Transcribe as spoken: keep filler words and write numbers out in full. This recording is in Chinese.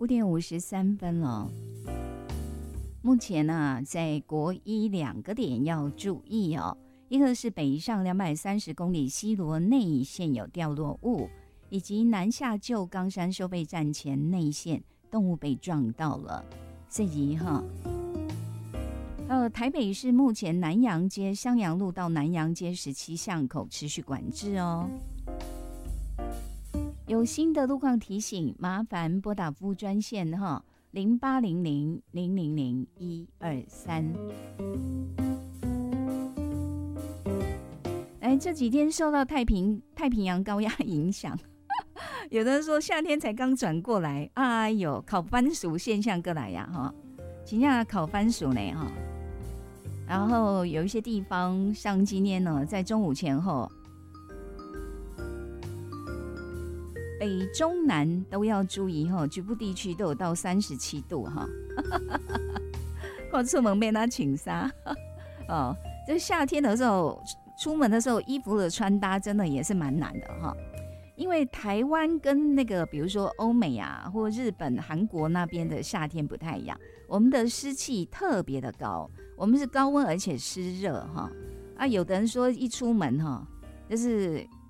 点五十三分了。目前呢、啊，在国一两个点要注意哦，一个是北上两百三十公里西螺内线有掉落物，以及南下旧冈山收费站前内线动物被撞到了，所以哈。呃，台北市目前南阳街、襄阳路到南阳街十七巷口持续管制哦。有新的路况提醒，麻烦拨打服务专线哈，零八零零零零零一二三。哎，这几天受到太平太平洋高压影响，有的人说夏天才刚转过来，哎呦，烤番薯现象过来呀哈，真正烤番薯呢哈。然后有一些地方，像今天呢，在中午前后，北中南都要注意哈，局部地区都有到三十七度哈。我出门被他请纱哦，这夏天的时候，出门的时候衣服的穿搭真的也是蛮难的哈。因为台湾跟那个比如说欧美啊或日本韩国那边的夏天不太一样，我们的湿气特别的高，我们是高温而且湿热哈啊，有的人说一出门哈就是